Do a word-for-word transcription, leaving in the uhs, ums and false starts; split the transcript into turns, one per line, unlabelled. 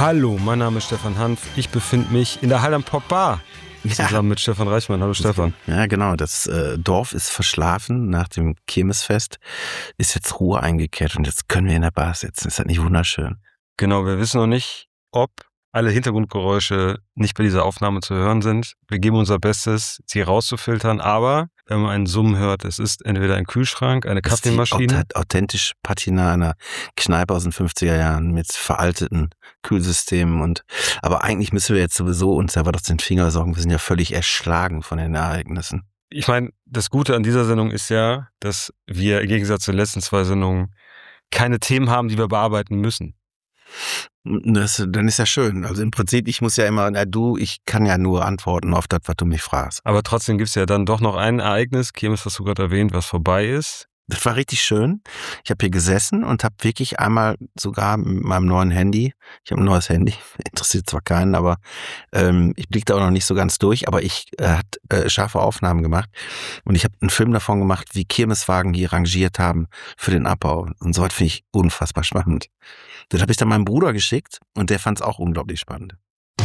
Hallo, mein Name ist Stefan Hanf. Ich befinde mich in der Highland Pop Bar. Zusammen ja. mit Stefan Reichmann. Hallo Stefan.
Ja, genau. Das äh, Dorf ist verschlafen nach dem Kirmesfest. Ist jetzt Ruhe eingekehrt und jetzt können wir in der Bar sitzen. Ist das nicht wunderschön?
Genau, wir wissen noch nicht, ob alle Hintergrundgeräusche nicht bei dieser Aufnahme zu hören sind. Wir geben unser Bestes, sie rauszufiltern, aber wenn man einen Summen hört, es ist entweder ein Kühlschrank, eine
das
Kaffeemaschine.
Das ist die authentisch Patina einer Kneipe aus den fünfziger Jahren mit veralteten Kühlsystemen. Und aber eigentlich müssen wir jetzt sowieso uns selber aus den Fingern sorgen. Wir sind ja völlig erschlagen von den Ereignissen.
Ich meine, das Gute an dieser Sendung ist ja, dass wir im Gegensatz zu den letzten zwei Sendungen keine Themen haben, die wir bearbeiten müssen.
Das, dann ist ja schön. Also im Prinzip, ich muss ja immer, na du, ich kann ja nur antworten auf das, was du mich fragst.
Aber trotzdem gibt es ja dann doch noch ein Ereignis, Kirmes hast du gerade erwähnt, was vorbei ist.
Das war richtig schön. Ich habe hier gesessen und habe wirklich einmal sogar mit meinem neuen Handy, ich habe ein neues Handy, interessiert zwar keinen, aber ähm, ich blick da auch noch nicht so ganz durch, aber ich äh, hat äh, scharfe Aufnahmen gemacht und ich habe einen Film davon gemacht, wie Kirmeswagen hier rangiert haben für den Abbau. Und so was finde ich unfassbar spannend. Das habe ich dann meinem Bruder geschickt und der fand es auch unglaublich spannend.